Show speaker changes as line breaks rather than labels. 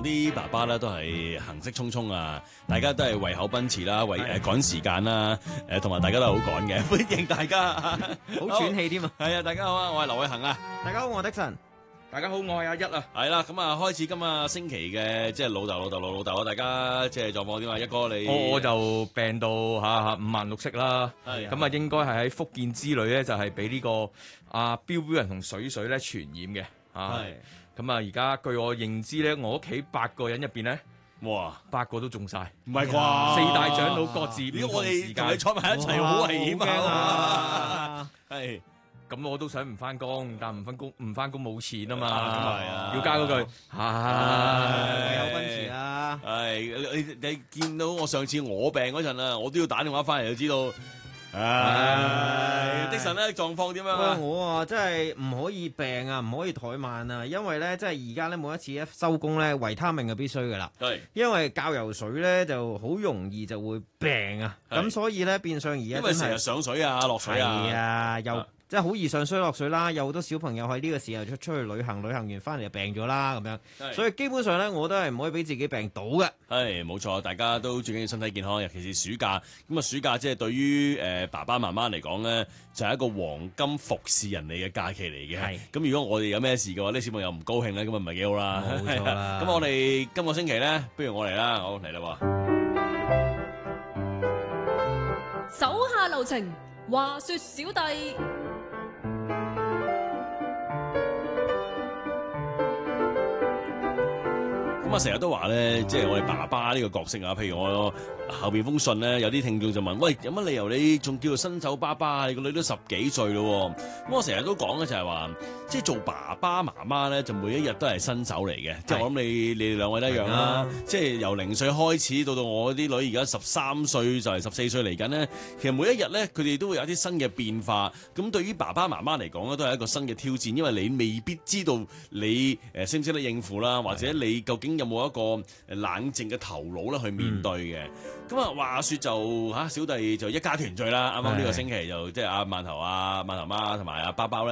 啲爸爸咧都係行色匆匆啊，大家都係為口奔馳啦，為趕時間啦，同埋大家都係好趕嘅，歡迎大家，
好喘氣添啊！
係啊，大家好啊，我係劉偉恒啊，
大家好，我係的神。
大家好，我係阿一啊。
係啦，咁啊開始今日星期嘅即係老豆啊，大家即係狀況點啊？一哥你
我就病到五顏六色啦。咁啊，應該係喺福建之旅咧，就係俾呢個阿標標人同水水咧傳染嘅。咁啊，而家據我認知咧，我屋企8個人入邊咧，
哇
8個都中晒，
唔係啩
？4大長老各自唔同
我哋
時間
同你坐埋一齊好危險啊！係。
咁我都想唔翻工，但唔翻工冇錢啊嘛，
啊
要加嗰句，
為口奔馳啦。
你見到我上次我病嗰陣啊，我都要打電話翻嚟就知道。的神咧狀況點樣啊？
我啊真係唔可以病啊，唔可以怠慢啊，因為咧即係而家咧每一次一收工咧，維他命就必須噶啦。
係，
因為教游水咧就好容易就會病啊，咁所以咧變相而家
因為成日上水啊、落水啊，
係啊，又即係好易上水落水啦，有好多小朋友喺呢個時候出去旅行完翻嚟就病咗啦咁樣，所以基本上咧我都係唔可以俾自己病倒嘅。
係冇錯，大家都最緊要身體健康，尤其是暑假。咁啊，暑假即係對於爸爸媽媽嚟講咧，就係一個黃金服侍人哋嘅假期嚟嘅。係。咁如果我哋有咩事嘅話，啲小朋友唔高興咧，咁啊唔係幾好啦。
冇錯啦。
咁我哋今個星期咧，不如我嚟啦，好嚟啦喎。
手下留情，話說小弟。
咁啊，成日都話咧，即係我哋爸爸呢個角色啊。譬如我後邊封信咧，有啲聽眾就問：喂，有乜理由你仲叫做新手爸爸？你個女都10幾歲咯。咁我成日都講嘅就係話，即係做爸爸媽媽咧，就每一日都係新手嚟嘅。即係我諗你哋兩位都一樣啦。即係由0歲開始到我啲女而家13歲就係14歲嚟緊咧。其實每一日咧，佢哋都會有啲新嘅變化。咁對於爸爸媽媽嚟講咧，都係一個新嘅挑戰，因為你未必知道你識唔識得應付啦，或者你究竟有冇一個冷靜嘅頭腦咧去面對嘅。咁啊，話說就小弟就一家團聚啦。啱啱呢個星期就即係阿饅頭媽同埋阿包包咧。